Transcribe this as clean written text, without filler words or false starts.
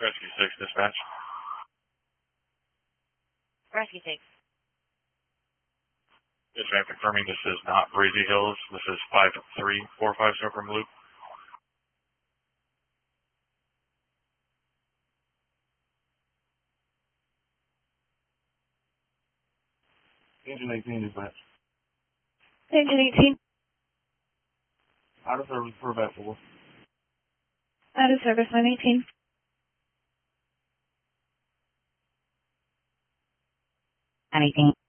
Rescue 6 dispatch. Rescue 6. Yes, ma'am, confirming this is not Breezy Hills. This is 5345 Silverman Loop. Engine 18 dispatch. Engine 18. Out of service for about 4. Out of service, line 18. Anything.